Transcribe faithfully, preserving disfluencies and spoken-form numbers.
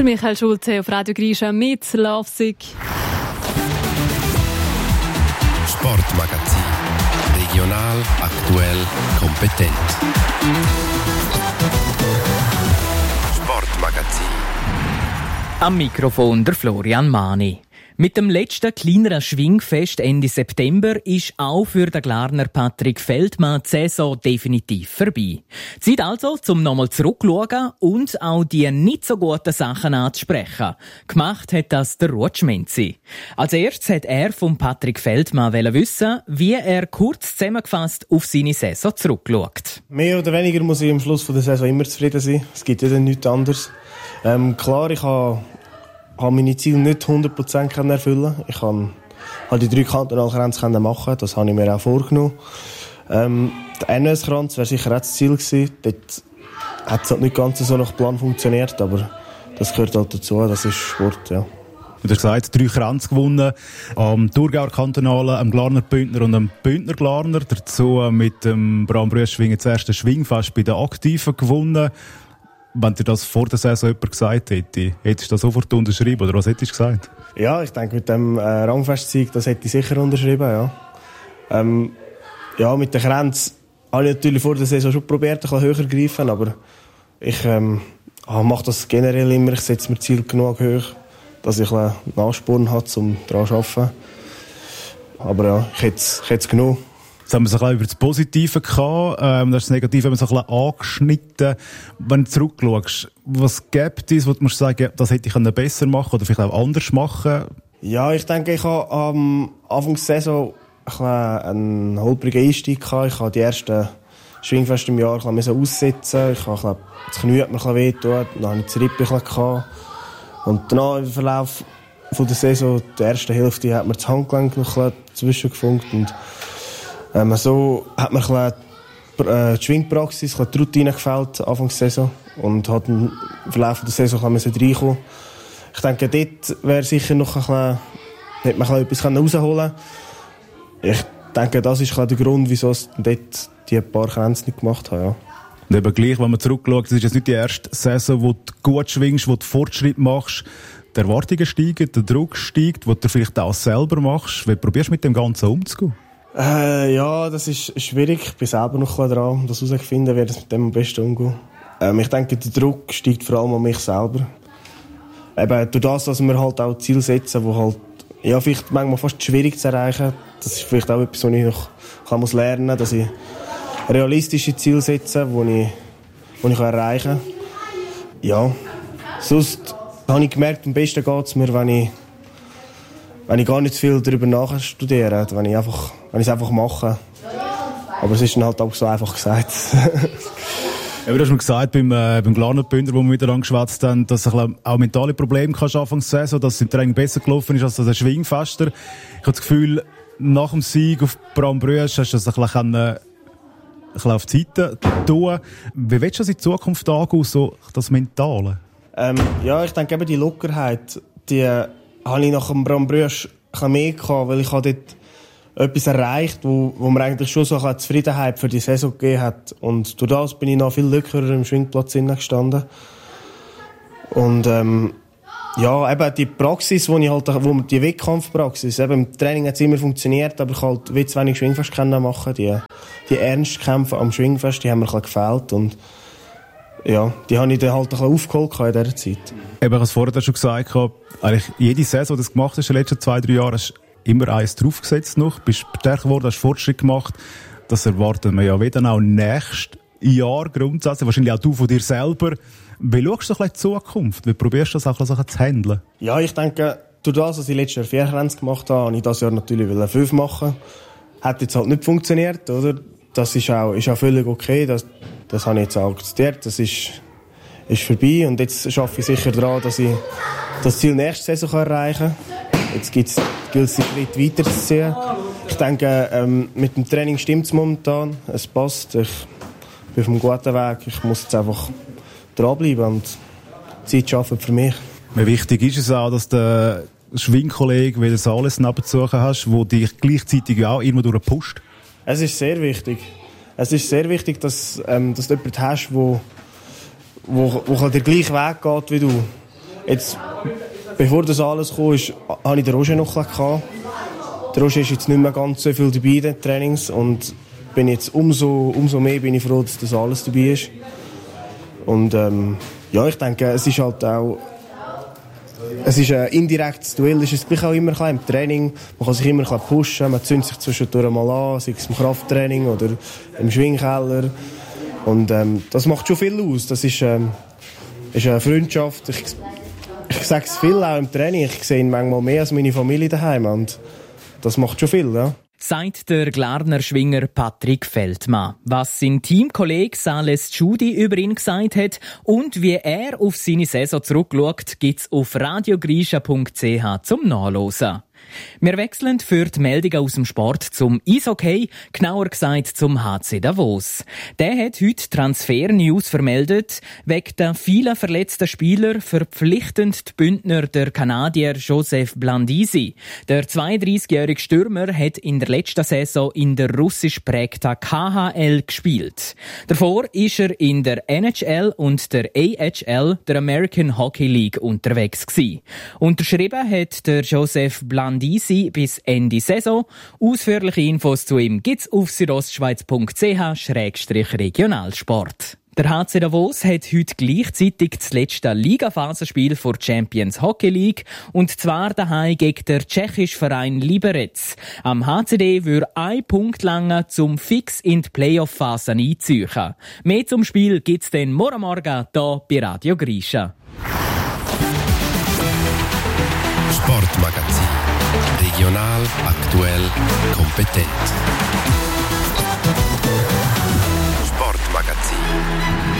Michael Schulze auf Radio Grisha mit Lovesick. Sportmagazin. Regional, aktuell, kompetent. Sportmagazin. Am Mikrofon der Florian Mani. Mit dem letzten kleineren Schwingfest Ende September ist auch für den Glarner Patrick Feldmann die Saison definitiv vorbei. Zeit also, um nochmal zurückzuschauen und auch die nicht so guten Sachen anzusprechen. Gemacht hat das der Ruud Schmenzi. Als erstes hat er von Patrick Feldmann wissen, wie er kurz zusammengefasst auf seine Saison zurückschaut. Mehr oder weniger muss ich am Schluss der Saison immer zufrieden sein. Es gibt ja dann nichts anderes. Ähm, klar, ich habe habe meine Ziele nicht hundert Prozent erfüllen. Ich kann die drei Kantonalgrenzen machen, das habe ich mir auch vorgenommen. Ähm, der N S-Kranz wäre sicher auch das Ziel gewesen. Dort hat es halt nicht ganz so nach Plan funktioniert, aber das gehört halt dazu, das ist Sport, ja. Du hast gesagt, drei Kränze gewonnen, am Thurgauer Kantonalen, am Glarner Bündner und am Bündner Glarner. Dazu mit dem Bram-Brüsch-Schwingen das erste Schwingfest bei den Aktiven gewonnen. Wenn dir das vor der Saison jemand gesagt hätte, hättest du das sofort unterschrieben, oder was hättest du gesagt? Ja, ich denke, mit dem äh, Rangfestsieg, das hätte ich sicher unterschrieben, ja. Ähm, ja, mit den Grenzen habe ich natürlich vor der Saison schon probiert, ein bisschen höher zu greifen, aber ich ähm, mache das generell immer, ich setze mir Ziel genug hoch, dass ich einen Ansporn habe, um daran zu arbeiten. Aber ja, ich hätte es, ich hätte es genug. Jetzt haben wir so ein bisschen über das Positive gehabt, ähm, das Negative haben wir so ein bisschen angeschnitten. Wenn du zurückschaust, was gibt es, wo du musst sagen, das hätte ich besser machen oder vielleicht auch anders machen? Ja, ich denke, ich habe am Anfang der Saison einen holprigen Einstieg gehabt. Ich habe die ersten Schwingfeste im Jahr ein bisschen aussetzen. Ich habe, das Knie hat mir ein bisschen wehgetan, dann hatte ich das Rippe gehabt. Und danach im Verlauf von der Saison, der ersten Hälfte, hat mir das Handgelenk noch ein bisschen zwischengefunkt. Und Ähm, so hat mir ein bisschen, äh, die Schwingpraxis, die Routine gefällt Anfang der Saison und hat im Verlauf der Saison reinkommen. Ich denke, dort wäre sicher noch ein bisschen, hätte man etwas rausholen können. Ich denke, das ist der Grund, wieso ich dort die paar Grenzen nicht gemacht habe. Ja. Und eben gleich, wenn man zurückschaut, das ist jetzt nicht die erste Saison, wo du gut schwingst, wo du Fortschritt machst. Die Erwartungen steigen, der Druck steigt, wo du vielleicht auch selber machst. Wie probierst du mit dem Ganzen umzugehen? Äh, ja, das ist schwierig. Ich bin selber noch ein bisschen dran, das herauszufinden, wie das mit dem am besten umgeht. Ähm, ich denke, der Druck steigt vor allem an mich selber. Eben durch das, dass wir halt auch Ziele setzen, die halt, ja, vielleicht manchmal fast schwierig zu erreichen. Das ist vielleicht auch etwas, was ich noch kann muss lernen muss, dass ich realistische Ziele setze, die ich, die ich erreichen kann. Ja, sonst habe ich gemerkt, am besten geht es mir, wenn ich Wenn ich gar nicht zu viel darüber nachstudiere, wenn ich, einfach, wenn ich es einfach mache. Aber es ist dann halt auch so einfach gesagt. Ja, du hast mir gesagt, beim, äh, beim Glarner Bündner, wo wir miteinander geschwätzt haben, dass du auch mentale Probleme hast Anfang der Saison, dass es im Training besser gelaufen ist als der Schwingfester. Ich habe das Gefühl, nach dem Sieg auf Bram-Brüsch hast du das ein bisschen, ein bisschen auf die Seite tun. Wie willst du das in Zukunft angehen, so das Mentale? Ähm, ja, ich denke eben die Lockerheit, die habe ich nach dem Bram-Brüsch mehr gehabt, weil ich habe dort etwas erreicht, wo, wo mir eigentlich schon so eine Zufriedenheit für die Saison gegeben hat. Und durch das bin ich noch viel lockerer im Schwingplatz gestanden. Und ähm, ja, eben die Praxis, wo ich halt, wo die Wettkampfpraxis, eben im Training hat es immer funktioniert, aber ich halt wie zu wenig Schwingfest können machen. Die, die Ernstkämpfe am Schwingfest, die haben mir ein bisschen gefehlt und ja, die habe ich dann halt ein bisschen aufgeholt in dieser Zeit. Eben, ich habe es vorher schon gesagt, eigentlich jede Saison, die du gemacht hast, in den letzten zwei, drei Jahren, hast du immer eins draufgesetzt noch, bist stärker geworden, hast Fortschritt gemacht. Das erwarten wir ja wieder auch nächstes Jahr grundsätzlich, wahrscheinlich auch du von dir selber. Wie schaust du so ein bisschen in die Zukunft? Wie probierst du das auch ein zu handeln? Ja, ich denke, durch das, was ich letztes Jahr vier Grenzen gemacht habe, habe ich dieses Jahr natürlich fünf machen. Hat jetzt halt nicht funktioniert, oder? Das ist auch, ist auch völlig okay. Das, das habe ich jetzt auch akzeptiert. Das ist, ist vorbei. Und jetzt arbeite ich sicher daran, dass ich das Ziel nächste Saison erreichen kann. Jetzt gilt es, den Schritt weiterzuziehen. Ich denke, ähm, mit dem Training stimmt es momentan. Es passt. Ich bin auf einem guten Weg. Ich muss jetzt einfach dranbleiben und Zeit schaffen für mich. Wie wichtig ist es auch, dass der Schwingkollege wie das alles nebenzusuchen hast, der dich gleichzeitig auch immer durch pusht? Es ist sehr wichtig. Es ist sehr wichtig, dass, ähm, dass du jemanden hast, wo, wo, wo den gleichen Weg geht wie du. Jetzt, bevor das alles kam, ist, hatte ich den Roger noch ein bisschen. Der Roger ist jetzt nicht mehr ganz so viel dabei in den Trainings und bin jetzt umso, umso mehr bin ich froh, dass das alles dabei ist. Und ähm, ja, ich denke, es ist halt auch es ist ein indirektes Duell, es ist auch immer ein im Training, man kann sich immer ein pushen, man zündet sich zwischendurch mal an, sei es im Krafttraining oder im Schwingkeller. Und ähm, das macht schon viel aus, das ist, ähm, ist eine Freundschaft. Ich, ich sage es viel auch im Training, ich sehe ihn manchmal mehr als meine Familie daheim und das macht schon viel, ja. Sagt der Glarner Schwinger Patrick Feldmann. Was sein Teamkollege Sales Tschudi über ihn gesagt hat und wie er auf seine Saison zurückschaut, gibt's auf radiogrischa punkt c h zum Nachlesen. Wir wechseln für die Meldungen aus dem Sport zum Eishockey, genauer gesagt zum H C Davos. Der hat heute Transfer-News vermeldet. Wegen der vielen verletzten Spieler verpflichtend die Bündner der Kanadier Joseph Blandisi. Der zweiunddreißigjährige Stürmer hat in der letzten Saison in der russisch prägten K H L gespielt. Davor ist er in der N H L und der A H L, der American Hockey League, unterwegs gewesen. Unterschrieben hat der Joseph Blandisi bis Ende Saison. Ausführliche Infos zu ihm gibt's auf südostschweiz punkt c h schrägstrich regionalsport. Der H C Davos hat heute gleichzeitig das letzte Ligaphasenspiel vor Champions Hockey League und zwar daheim gegen den tschechischen Verein Liberec. Am H C D würde ein Punkt lange zum fix in die Playoff-Phase einziehen. Mehr zum Spiel gibt's dann morgen Morgen hier bei Radio Grischa. Sportmagazin. Regional, aktuell, kompetent. Sportmagazin.